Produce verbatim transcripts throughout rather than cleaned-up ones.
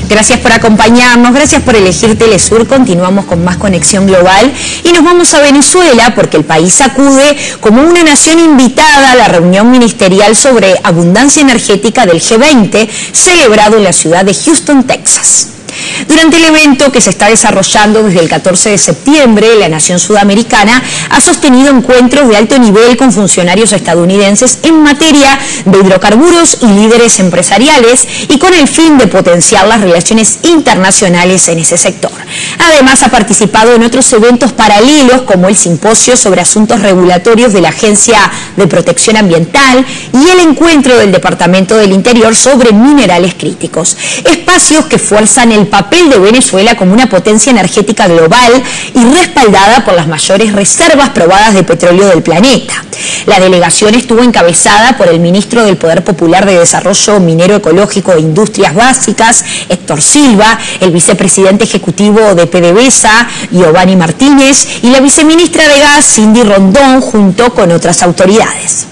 Gracias por acompañarnos, gracias por elegir Telesur. Continuamos con más Conexión Global y nos vamos a Venezuela porque el país acude como una nación invitada a la reunión ministerial sobre abundancia energética del G veinte, celebrado en la ciudad de Houston, Texas. Durante el evento, que se está desarrollando desde el catorce de septiembre, la nación sudamericana ha sostenido encuentros de alto nivel con funcionarios estadounidenses en materia de hidrocarburos y líderes empresariales y con el fin de potenciar las relaciones internacionales en ese sector. Además, ha participado en otros eventos paralelos como el simposio sobre asuntos regulatorios de la Agencia de Protección Ambiental y el encuentro del Departamento del Interior sobre minerales críticos. Espacios que fuerzan el papel de Venezuela como una potencia energética global y respaldada por las mayores reservas probadas de petróleo del planeta. La delegación estuvo encabezada por el ministro del Poder Popular de Desarrollo Minero Ecológico e Industrias Básicas, Héctor Silva, el vicepresidente ejecutivo de PDVSA, Giovanni Martínez, y la viceministra de Gas, Cindy Rondón, junto con otras autoridades.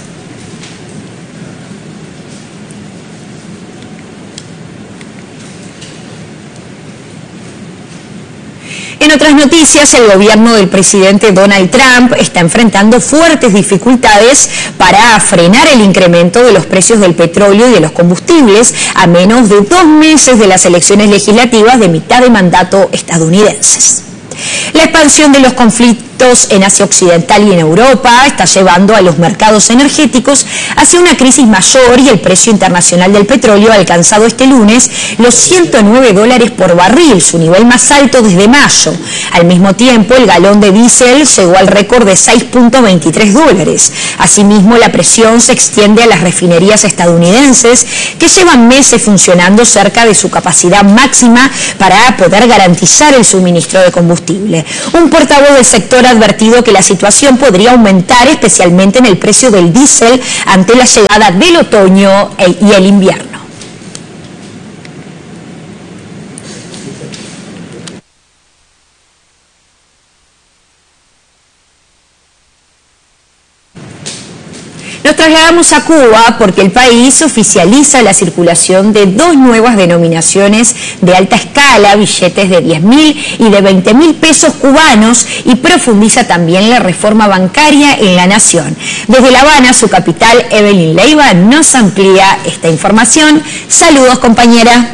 En otras noticias, el gobierno del presidente Donald Trump está enfrentando fuertes dificultades para frenar el incremento de los precios del petróleo y de los combustibles a menos de dos meses de las elecciones legislativas de mitad de mandato estadounidenses. La expansión de los conflictos en Asia Occidental y en Europa está llevando a los mercados energéticos hacia una crisis mayor y el precio internacional del petróleo ha alcanzado este lunes los ciento nueve dólares por barril, su nivel más alto desde mayo. Al mismo tiempo, el galón de diésel llegó al récord de seis punto veintitrés dólares. Asimismo, la presión se extiende a las refinerías estadounidenses que llevan meses funcionando cerca de su capacidad máxima para poder garantizar el suministro de combustible. Un portavoz del sector ha advertido que la situación podría aumentar, especialmente en el precio del diésel, ante la llegada del otoño y el invierno. Nos trasladamos a Cuba porque el país oficializa la circulación de dos nuevas denominaciones de alta escala, billetes de diez mil y de veinte mil pesos cubanos, y profundiza también la reforma bancaria en la nación. Desde La Habana, su capital, Evelyn Leiva nos amplía esta información. Saludos, compañera.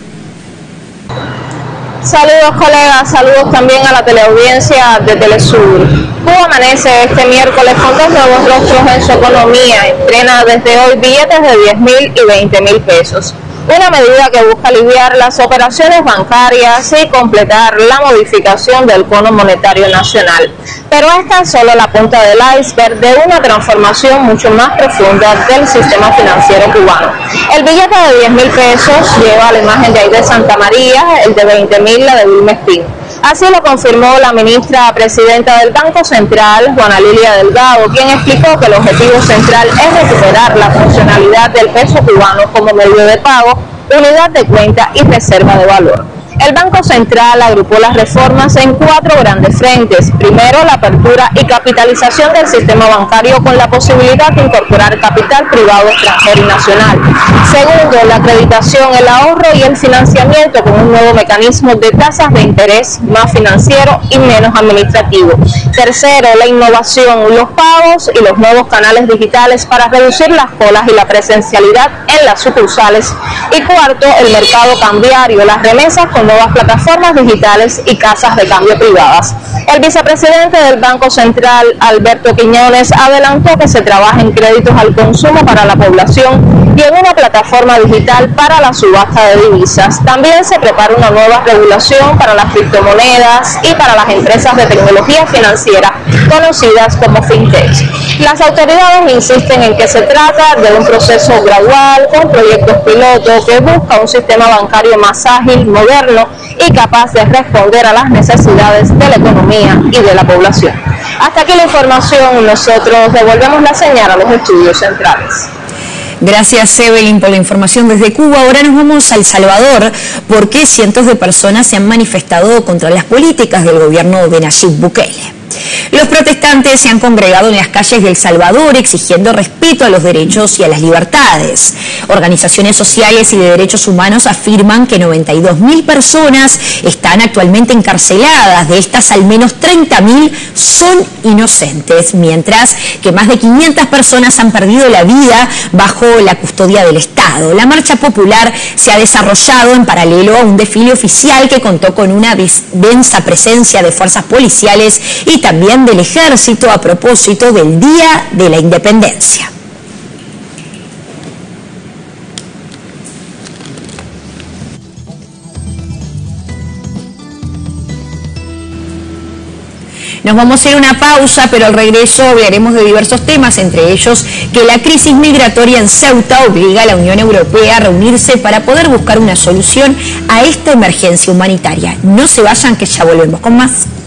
Saludos, colegas, saludos también a la teleaudiencia de Telesur. Cuba amanece este miércoles con dos nuevos rostros en su economía. Estrena desde hoy billetes de diez mil y veinte mil pesos. Una medida que busca aliviar las operaciones bancarias y completar la modificación del Fondo Monetario Nacional. Pero esta es solo la punta del iceberg de una transformación mucho más profunda del sistema financiero cubano. El billete de diez mil pesos lleva la imagen de Aide Santa María, el de veinte mil la de Vilma Espín. Así lo confirmó la ministra presidenta del Banco Central, Juana Lilia Delgado, quien explicó que el objetivo central es recuperar la funcionalidad del peso cubano como medio de pago, unidad de cuenta y reserva de valor. El Banco Central agrupó las reformas en cuatro grandes frentes. Primero, la apertura y capitalización del sistema bancario con la posibilidad de incorporar capital privado, extranjero y nacional. Segundo, la acreditación, el ahorro y el financiamiento con un nuevo mecanismo de tasas de interés más financiero y menos administrativo. Tercero, la innovación, los pagos y los nuevos canales digitales para reducir las colas y la presencialidad en las sucursales. Y cuarto, el mercado cambiario, las remesas con nuevas plataformas digitales y casas de cambio privadas. El vicepresidente del Banco Central, Alberto Quiñones, adelantó que se trabaja en créditos al consumo para la población y en una plataforma digital para la subasta de divisas. También se prepara una nueva regulación para las criptomonedas y para las empresas de tecnología financiera, conocidas como fintech. Las autoridades insisten en que se trata de un proceso gradual con proyectos piloto que busca un sistema bancario más ágil, moderno y capaz de responder a las necesidades de la economía y de la población. Hasta aquí la información, nosotros devolvemos la señal a los estudios centrales. Gracias, Evelyn, por la información desde Cuba. Ahora nos vamos a El Salvador porque cientos de personas se han manifestado contra las políticas del gobierno de Nayib Bukele. Los protestantes se han congregado en las calles de El Salvador exigiendo respeto a los derechos y a las libertades. Organizaciones sociales y de derechos humanos afirman que noventa y dos mil personas están actualmente encarceladas. De estas, al menos treinta mil son inocentes, mientras que más de quinientas personas han perdido la vida bajo la custodia del Estado. La marcha popular se ha desarrollado en paralelo a un desfile oficial que contó con una densa presencia de fuerzas policiales y también del ejército a propósito del Día de la Independencia. Nos vamos a ir a una pausa, pero al regreso hablaremos de diversos temas, entre ellos que la crisis migratoria en Ceuta obliga a la Unión Europea a reunirse para poder buscar una solución a esta emergencia humanitaria. No se vayan, que ya volvemos con más.